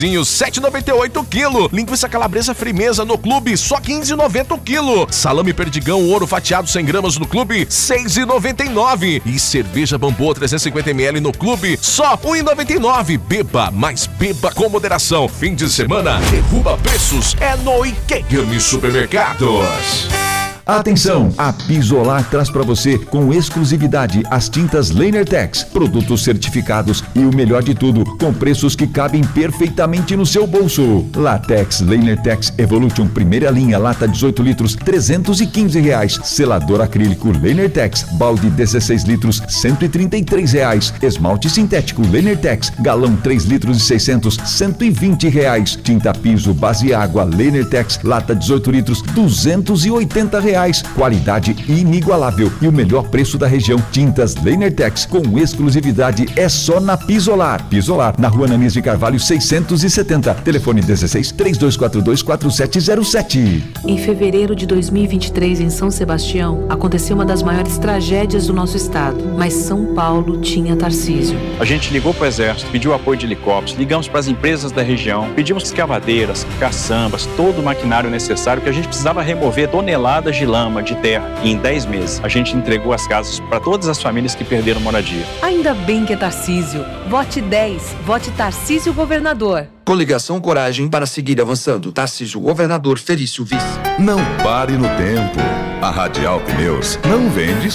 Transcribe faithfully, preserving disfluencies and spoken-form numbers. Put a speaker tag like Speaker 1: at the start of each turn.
Speaker 1: sete e noventa e oito o quilo. Linguiça calabresa Frimeza no clube, só quinze e noventa o quilo. Salame perdigão ouro fatiado cem gramas no clube, seis e noventa e nove. E cerveja Bamboa trezentos e cinquenta mililitros no clube, só um e noventa e nove. Beba, mas beba com moderação. Fim de semana, derruba preços, é no Ikegami Supermercados.
Speaker 2: Atenção, a Pisolar traz para você com exclusividade as tintas Lanertex, produtos certificados e o melhor de tudo, com preços que cabem perfeitamente no seu bolso. Latex Lanertex Evolution primeira linha, lata dezoito litros, trezentos e quinze reais. Selador acrílico Lanertex, balde dezesseis litros, cento e trinta e três reais. Esmalte sintético Lanertex, galão três litros e seiscentos, cento e vinte reais. Tinta piso base água Lanertex, lata dezoito litros, duzentos e oitenta reais. Qualidade inigualável e o melhor preço da região. Tintas Lanertex com exclusividade é só na Pisolar. Pisolar, na rua Ananias de Carvalho seiscentos e setenta. Telefone dezesseis, três dois quatro dois, quatro sete zero sete.
Speaker 3: Em fevereiro de dois mil e vinte e três, em São Sebastião, aconteceu uma das maiores tragédias do nosso estado. Mas São Paulo tinha Tarcísio.
Speaker 4: A gente ligou para o Exército, pediu apoio de helicópteros, ligamos para as empresas da região, pedimos escavadeiras, caçambas, todo o maquinário necessário que a gente precisava remover toneladas de lama, de terra. E em dez meses, a gente entregou as casas para todas as famílias que perderam moradia.
Speaker 3: Ainda bem que é Tarcísio. Vote dez. Vote Tarcísio Governador.
Speaker 5: Coligação Coragem para seguir avançando. Tarcísio Governador, Felício Vice.
Speaker 6: Não pare no tempo. A Radial Pneus não vende